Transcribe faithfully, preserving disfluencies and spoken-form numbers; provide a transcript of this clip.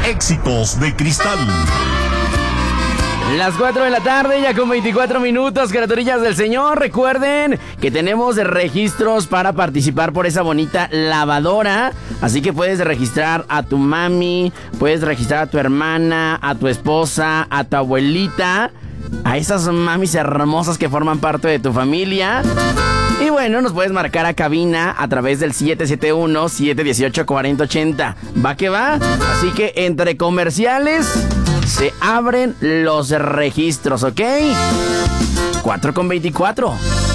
Éxitos de Cristal. Las cuatro de la tarde, ya con veinticuatro minutos, criaturillas del Señor. Recuerden que tenemos registros para participar por esa bonita lavadora. Así que puedes registrar a tu mami, puedes registrar a tu hermana, a tu esposa, a tu abuelita, a esas mamis hermosas que forman parte de tu familia. Y bueno, nos puedes marcar a cabina a través del siete siete uno, siete uno ocho, cuatro cero ocho cero. ¿Va que va? Así que entre comerciales se abren los registros, ¿ok? cuatro con veinticuatro.